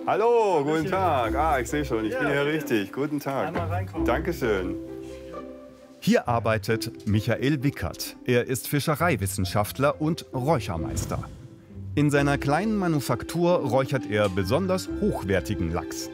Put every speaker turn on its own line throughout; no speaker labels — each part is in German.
Hallo, guten Tag. Ah, ich sehe schon, ich bin hier richtig. Guten Tag.
Einmal reinkommen.
Dankeschön.
Hier arbeitet Michael Wickert. Er ist Fischereiwissenschaftler und Räuchermeister. In seiner kleinen Manufaktur räuchert er besonders hochwertigen Lachs.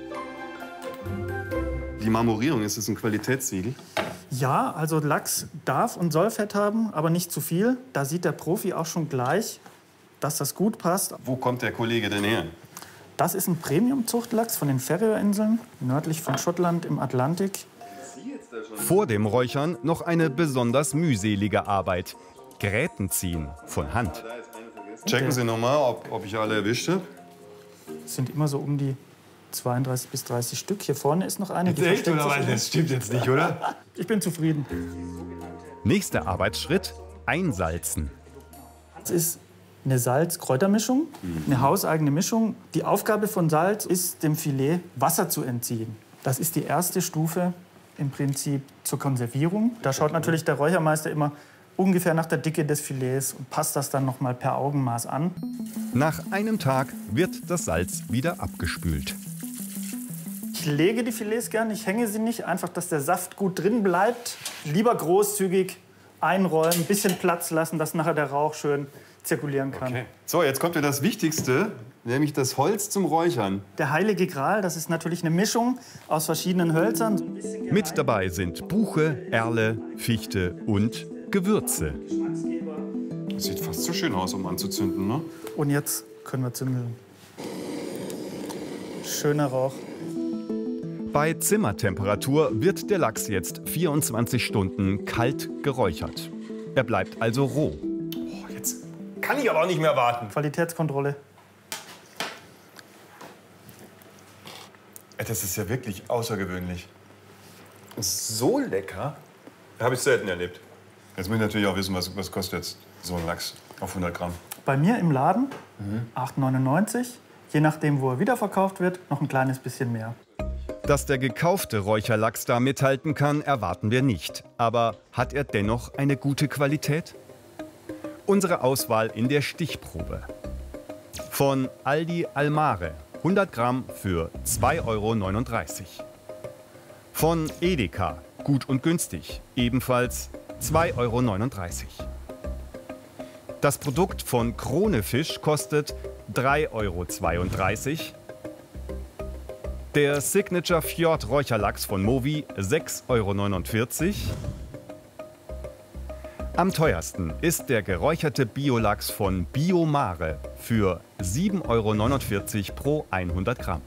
Die Marmorierung, ist das ein Qualitätssiegel?
Ja, also Lachs darf und soll Fett haben, aber nicht zu viel. Da sieht der Profi auch schon gleich, dass das gut passt.
Wo kommt der Kollege denn her?
Das ist ein Premium-Zuchtlachs von den Färöerinseln, nördlich von Schottland im Atlantik.
Vor dem Räuchern noch eine besonders mühselige Arbeit. Gräten ziehen von Hand.
Checken Sie noch mal, ob ich alle erwischt habe.
Es sind immer so um die 32 bis 30 Stück. Hier vorne ist noch eine. Die
Echt,
versteckt
oder?
sich
Das stimmt jetzt nicht, oder?
Ich bin zufrieden.
Nächster Arbeitsschritt: Einsalzen.
Das ist eine Salz-Kräutermischung, eine hauseigene Mischung. Die Aufgabe von Salz ist, dem Filet Wasser zu entziehen. Das ist die erste Stufe im Prinzip zur Konservierung. Da schaut natürlich der Räuchermeister immer ungefähr nach der Dicke des Filets und passt das dann noch mal per Augenmaß an.
Nach einem Tag wird das Salz wieder abgespült.
Ich lege die Filets gern, ich hänge sie nicht, einfach, dass der Saft gut drin bleibt. Lieber großzügig einrollen, ein bisschen Platz lassen, dass nachher der Rauch schön zirkulieren kann.
Okay. So, jetzt kommt ja das Wichtigste, nämlich das Holz zum Räuchern.
Der Heilige Gral, das ist natürlich eine Mischung aus verschiedenen Hölzern.
Mit dabei sind Buche, Erle, Fichte und Gewürze.
Das sieht fast so schön aus, um anzuzünden, ne?
Und jetzt können wir zündeln. Schöner Rauch.
Bei Zimmertemperatur wird der Lachs jetzt 24 Stunden kalt geräuchert. Er bleibt also roh.
Oh, jetzt kann ich aber auch nicht mehr warten.
Qualitätskontrolle.
Das ist ja wirklich außergewöhnlich. So lecker. Habe ich selten erlebt. Jetzt muss ich natürlich auch wissen, was kostet jetzt so ein Lachs auf 100 Gramm.
Bei mir im Laden 8,99 €. Je nachdem, wo er wiederverkauft wird, noch ein kleines bisschen mehr.
Dass der gekaufte Räucherlachs da mithalten kann, erwarten wir nicht. Aber hat er dennoch eine gute Qualität? Unsere Auswahl in der Stichprobe. Von Aldi Almare, 100 Gramm für 2,39 €. Von Edeka, gut und günstig, ebenfalls 2,39 €. Das Produkt von Kronefisch kostet 3,32 €. Der Signature Fjord Räucherlachs von Mowi 6,49 €. Am teuersten ist der geräucherte Biolachs von Biomare für 7,49 € pro 100 Gramm.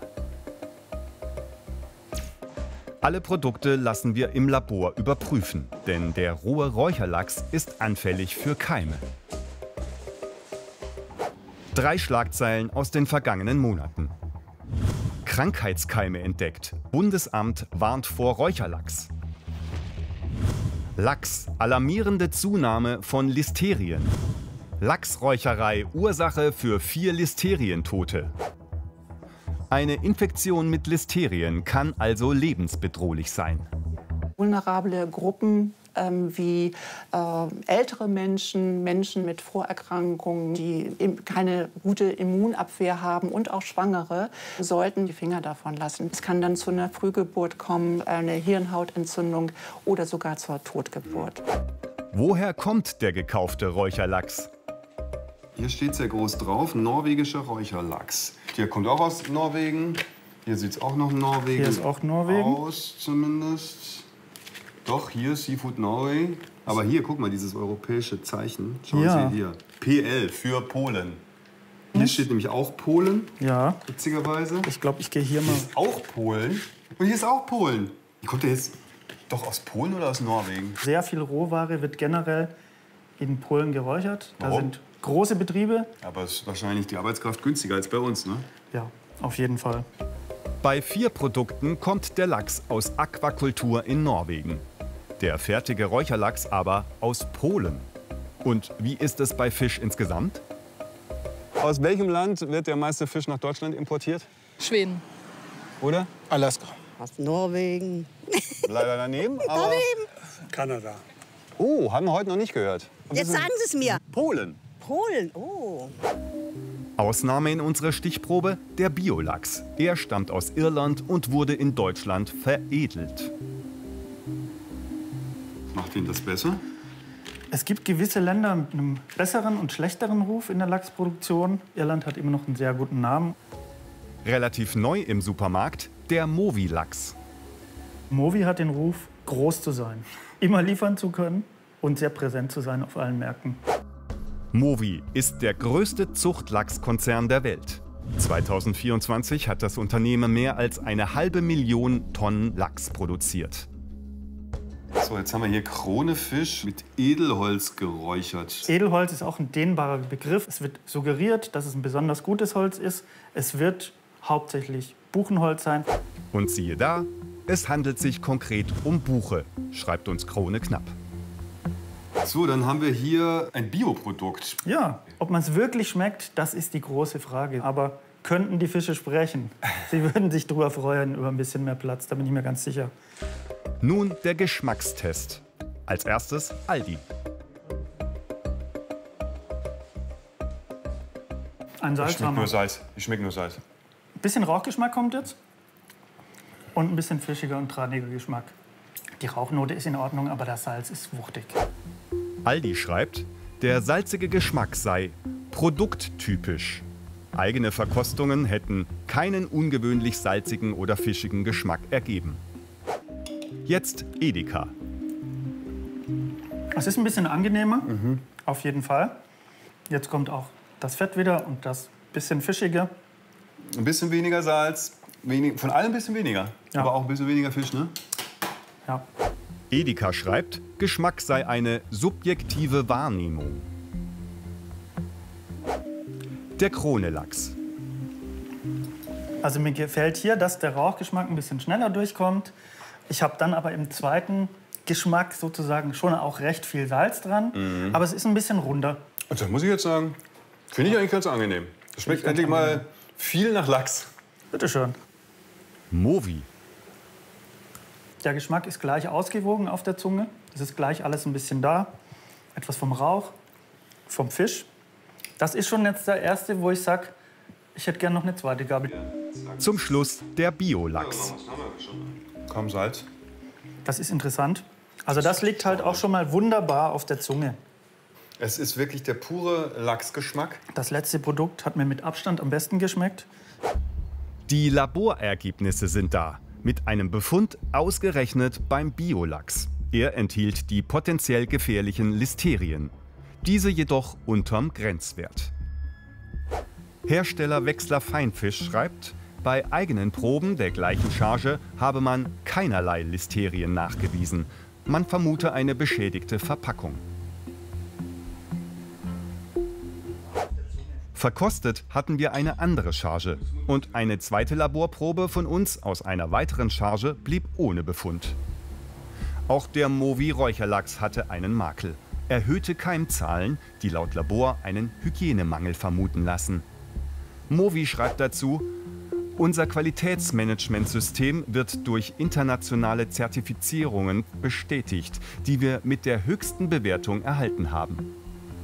Alle Produkte lassen wir im Labor überprüfen, denn der rohe Räucherlachs ist anfällig für Keime. 3 Schlagzeilen aus den vergangenen Monaten. Krankheitskeime entdeckt. Bundesamt warnt vor Räucherlachs. Lachs, alarmierende Zunahme von Listerien. Lachsräucherei, Ursache für 4 Listerientote. Eine Infektion mit Listerien kann also lebensbedrohlich sein.
Vulnerable Gruppen wie ältere Menschen, Menschen mit Vorerkrankungen, die keine gute Immunabwehr haben und auch Schwangere, sollten die Finger davon lassen. Es kann dann zu einer Frühgeburt kommen, eine Hirnhautentzündung oder sogar zur Totgeburt.
Woher kommt der gekaufte Räucherlachs?
Hier steht sehr groß drauf, norwegischer Räucherlachs. Der kommt auch aus Norwegen. Hier sieht es auch noch Norwegen
Hier ist auch Norwegen.
aus, zumindest. Doch, hier Seafood Norway. Aber hier, guck mal, dieses europäische Zeichen. Schauen
Ja.
Sie hier. PL für Polen. Hier steht nämlich auch Polen,
Ja,
witzigerweise.
ich glaube, ich gehe hier
Hier
mal.
ist auch Polen. Und hier ist auch Polen. Kommt der jetzt doch aus Polen oder aus Norwegen?
Sehr viel Rohware wird generell in Polen geräuchert. Da
Warum?
sind große Betriebe.
Aber es ist wahrscheinlich die Arbeitskraft günstiger als bei uns, ne?
Ja, auf jeden Fall.
Bei 4 Produkten kommt der Lachs aus Aquakultur in Norwegen. Der fertige Räucherlachs aber aus Polen. Und wie ist es bei Fisch insgesamt?
Aus welchem Land wird der meiste Fisch nach Deutschland importiert?
Schweden.
Oder?
Alaska.
Aus Norwegen.
Leider daneben, aber...
Kanada.
Oh, haben wir heute noch nicht gehört.
Jetzt sagen Sie es mir.
Polen.
Polen, oh.
Ausnahme in unserer Stichprobe der Biolachs. Er stammt aus Irland und wurde in Deutschland veredelt.
Macht ihn das besser?
Es gibt gewisse Länder mit einem besseren und schlechteren Ruf in der Lachsproduktion. Irland hat immer noch einen sehr guten Namen.
Relativ neu im Supermarkt der Mowi-Lachs.
Mowi hat den Ruf, groß zu sein, immer liefern zu können und sehr präsent zu sein auf allen Märkten.
Mowi ist der größte Zuchtlachskonzern der Welt. 2024 hat das Unternehmen mehr als 500.000 Tonnen Lachs produziert.
So, jetzt haben wir hier Kronefisch mit Edelholz geräuchert.
Edelholz ist auch ein dehnbarer Begriff. Es wird suggeriert, dass es ein besonders gutes Holz ist. Es wird hauptsächlich Buchenholz sein.
Und siehe da, es handelt sich konkret um Buche, schreibt uns Krone Knapp.
So, dann haben wir hier ein Bioprodukt.
Ja, ob man es wirklich schmeckt, das ist die große Frage. Aber könnten die Fische sprechen? Sie würden sich darüber freuen, über ein bisschen mehr Platz, da bin ich mir ganz sicher.
Nun der Geschmackstest. Als erstes Aldi.
Ein
Ich schmecke
Salzhammer.
nur Salz. Ich schmecke nur Salz.
Ein bisschen Rauchgeschmack kommt jetzt. Und ein bisschen fischiger und traniger Geschmack. Die Rauchnote ist in Ordnung, aber das Salz ist wuchtig.
Aldi schreibt, der salzige Geschmack sei produkttypisch. Eigene Verkostungen hätten keinen ungewöhnlich salzigen oder fischigen Geschmack ergeben. Jetzt Edeka.
Es ist ein bisschen angenehmer, auf jeden Fall. Jetzt kommt auch das Fett wieder und das bisschen fischige.
Ein bisschen weniger Salz, von allem ein bisschen weniger.
Ja.
Aber auch ein bisschen weniger Fisch, ne?
Ja.
Edeka schreibt, Geschmack sei eine subjektive Wahrnehmung. Der Krone-Lachs.
Also mir gefällt hier, dass der Rauchgeschmack ein bisschen schneller durchkommt. Ich habe dann aber im zweiten Geschmack sozusagen schon auch recht viel Salz dran. Aber es ist ein bisschen runder.
Und das muss ich jetzt sagen, finde ich eigentlich ganz angenehm. Das schmeckt endlich mal viel nach Lachs.
Bitte schön.
Mowi.
Der Geschmack ist gleich ausgewogen auf der Zunge. Es ist gleich alles ein bisschen da. Etwas vom Rauch, vom Fisch. Das ist schon jetzt der erste, wo ich sage, ich hätte gerne noch eine zweite Gabel.
Zum Schluss der Biolachs.
Kaum Salz.
Das ist interessant. Also das liegt halt auch schon mal wunderbar auf der Zunge.
Es ist wirklich der pure Lachsgeschmack.
Das letzte Produkt hat mir mit Abstand am besten geschmeckt.
Die Laborergebnisse sind da. Mit einem Befund ausgerechnet beim Biolachs. Er enthielt die potenziell gefährlichen Listerien. Diese jedoch unterm Grenzwert. Hersteller Wechsler Feinfisch schreibt, bei eigenen Proben der gleichen Charge habe man keinerlei Listerien nachgewiesen. Man vermute eine beschädigte Verpackung. Verkostet hatten wir eine andere Charge. Und eine zweite Laborprobe von uns aus einer weiteren Charge blieb ohne Befund. Auch der Mowi-Räucherlachs hatte einen Makel. Erhöhte Keimzahlen, die laut Labor einen Hygienemangel vermuten lassen. Mowi schreibt dazu, unser Qualitätsmanagementsystem wird durch internationale Zertifizierungen bestätigt, die wir mit der höchsten Bewertung erhalten haben.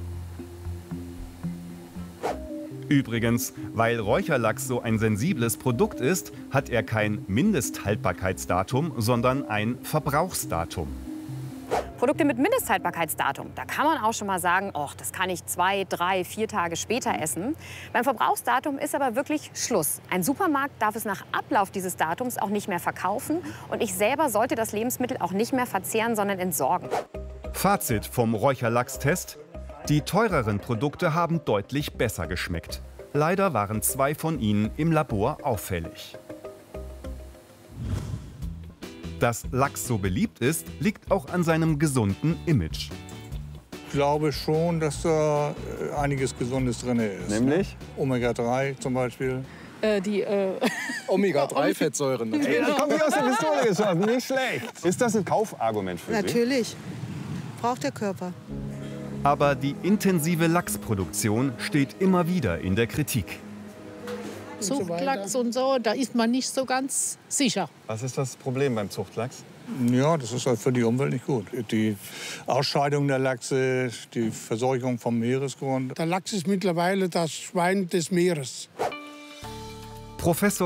Übrigens, weil Räucherlachs so ein sensibles Produkt ist, hat er kein Mindesthaltbarkeitsdatum, sondern ein Verbrauchsdatum.
Produkte mit Mindesthaltbarkeitsdatum, da kann man auch schon mal sagen, oh, das kann ich 2, 3, 4 Tage später essen. Beim Verbrauchsdatum ist aber wirklich Schluss. Ein Supermarkt darf es nach Ablauf dieses Datums auch nicht mehr verkaufen und ich selber sollte das Lebensmittel auch nicht mehr verzehren, sondern entsorgen.
Fazit vom Räucherlachstest: Die teureren Produkte haben deutlich besser geschmeckt. Leider waren 2 von ihnen im Labor auffällig. Dass Lachs so beliebt ist, liegt auch an seinem gesunden Image.
Ich glaube schon, dass da einiges Gesundes drin ist.
Nämlich?
Omega-3 zum Beispiel.
Omega-3-Fettsäuren.
Das kommt nicht aus der Pistole geschossen, nicht schlecht. Ist das ein Kaufargument für Sie?
Natürlich. Braucht der Körper.
Aber die intensive Lachsproduktion steht immer wieder in der Kritik.
Zuchtlachs und so, da ist man nicht so ganz sicher.
Was ist das Problem beim Zuchtlachs?
Ja, das ist halt für die Umwelt nicht gut. Die Ausscheidung der Lachse, die Verseuchung vom Meeresgrund.
Der Lachs ist mittlerweile das Schwein des Meeres.
Professor